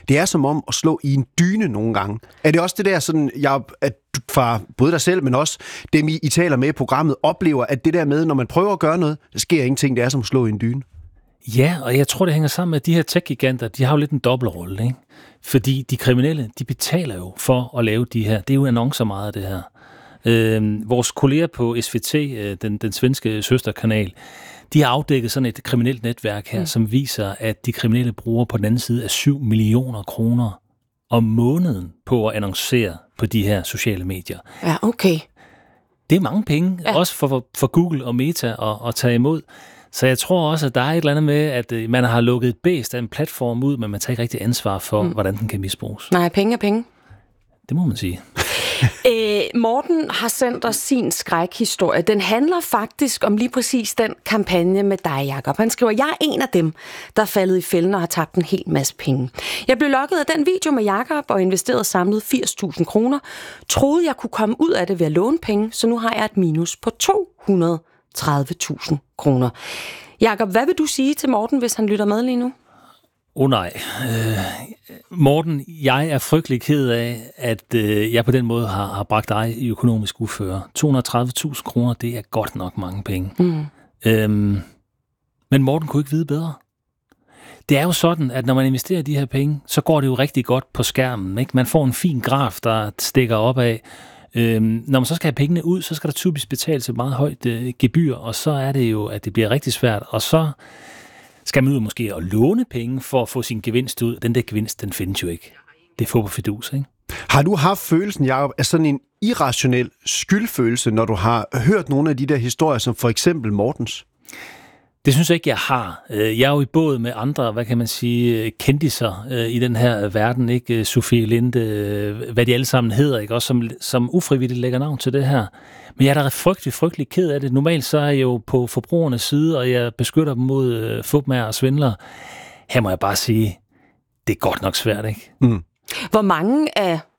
det er som om at slå i en dyne nogle gange. Er det også det der, sådan, at fra både dig selv, men også dem, I taler med i programmet, oplever, at det der med, når man prøver at gøre noget, der sker ingenting, det er som at slå i en dyne? Ja, og jeg tror, det hænger sammen med, at de her tech-giganter, de har jo lidt en dobbeltrolle, ikke? Fordi de kriminelle, de betaler jo for at lave de her. Det er jo annoncer meget af det her. Vores kolleger på SVT, den svenske søsterkanal, de har afdækket sådan et kriminelt netværk her, som viser, at de kriminelle bruger på den anden side af 7 millioner kroner om måneden på at annoncere på de her sociale medier. Ja, okay. Det er mange penge, også for Google og Meta at tage imod. Så jeg tror også, at der er et eller andet med, at man har lukket et bæst af en platform ud, men man tager ikke rigtig ansvar for, hvordan den kan misbruges. Nej, penge er penge. Det må man sige. Morten har sendt os sin skrækhistorie. Den handler faktisk om lige præcis den kampagne med dig, Jacob. Han skriver, jeg er en af dem, der er faldet i fælden og har tabt en hel masse penge. Jeg blev lokket af den video med Jacob og investerede samlet 80.000 kroner. Troede, jeg kunne komme ud af det ved at låne penge, så nu har jeg et minus på 230.000 kroner. Jacob, hvad vil du sige til Morten, hvis han lytter med lige nu? Nej. Morten, jeg er frygtelig ked af, at jeg på den måde har bragt dig i økonomisk uføre. 230.000 kroner, det er godt nok mange penge. Men Morten kunne ikke vide bedre. Det er jo sådan, at når man investerer de her penge, så går det jo rigtig godt på skærmen. Ikke? Man får en fin graf, der stikker op af. Når man så skal have pengene ud, så skal der typisk betales et meget højt gebyr, og så er det jo, at det bliver rigtig svært. Og så skal man ud måske at låne penge for at få sin gevinst ud. Den der gevinst, den findes jo ikke. Det er få på fidus, ikke? Har du haft følelsen, Jacob, af sådan en irrationel skyldfølelse, når du har hørt nogle af de der historier, som for eksempel Mortens? Det synes jeg ikke, jeg har. Jeg er jo i båd med andre, hvad kan man sige, kendiser i den her verden, ikke? Sofie Linde, hvad de alle sammen hedder, ikke? Også som ufrivilligt lægger navn til det her. Men jeg er da frygtelig ked af det. Normalt så er jeg jo på forbrugernes side, og jeg beskytter dem mod fupmager og svindlere. Her må jeg bare sige, det er godt nok svært, ikke? Hvor mange af